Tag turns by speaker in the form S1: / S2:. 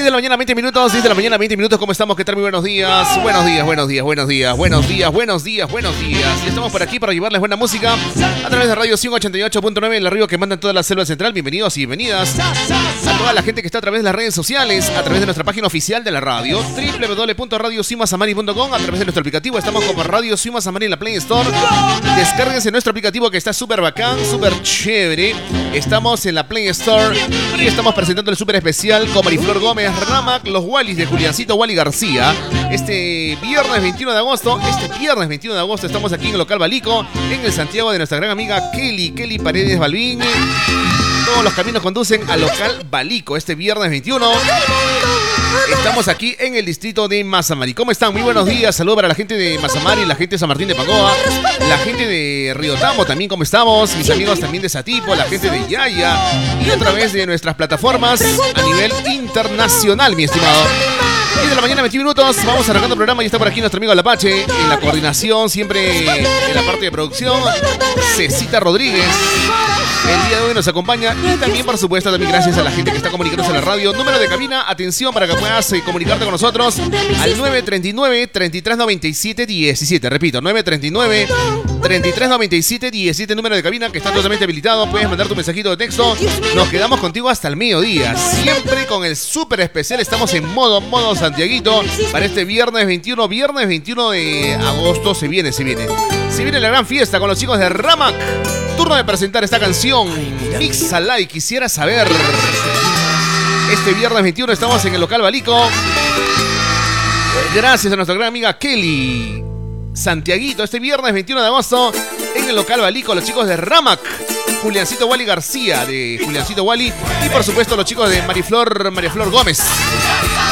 S1: de la mañana, 20 minutos. 10 de la mañana, 20 minutos. ¿Cómo estamos? ¿Qué tal? Muy buenos días. Buenos días, buenos días, buenos días. Buenos días, buenos días, buenos días. Y estamos por aquí para llevarles buena música a través de Radio 188.9, el río que manda en toda la selva central. Bienvenidos y bienvenidas a toda la gente que está a través de las redes sociales, a través de nuestra página oficial de la radio, www.radiosimasamari.com, a través de nuestro aplicativo. Estamos como Radio Sima Samari en la Play Store. Descárguense nuestro aplicativo que está súper bacán, súper chévere. Estamos en la Play Store y estamos presentando el súper especial con Mariflor Gómez, Ramac, los Wallis de Juliancito Wally García. Este viernes 21 de agosto estamos aquí en el local Balico, en el Santiago de nuestra gran amiga Kelly Paredes Balvin. Todos los caminos conducen al local Balico. Este viernes 21 estamos aquí en el distrito de Mazamari. ¿Cómo están? Muy buenos días. Saludos para la gente de Mazamari, la gente de San Martín de Pacoa, la gente de Río Tambo también. ¿Cómo estamos? Mis amigos también de Satipo, la gente de Yaya y a través de nuestras plataformas a nivel internacional, mi estimado. 10 de la mañana, 20 minutos. Vamos arrancando el programa y está por aquí nuestro amigo Alapache en la coordinación, siempre en la parte de producción, Cecita Rodríguez. El día de hoy nos acompaña y también, por supuesto, también gracias a la gente que está comunicándose en la radio. Número de cabina, atención para que puedas comunicarte con nosotros al 939-3397-17. Repito, 939-3397-17, número de cabina que está totalmente habilitado. Puedes mandar tu mensajito de texto. Nos quedamos contigo hasta el mediodía. Siempre con el súper especial. Estamos en modo Santiaguito para este viernes 21 de agosto. Se viene la gran fiesta con los chicos de Ramac. Turno de presentar esta canción, Mixala y Quisiera Saber. Este viernes 21 estamos en el local Balico. Gracias a nuestra gran amiga Kelly Santiaguito. Este viernes 21 de agosto en el local Balico, los chicos de Ramac, Juliancito Wally García de Juliancito Wally y por supuesto los chicos de Mariflor Gómez.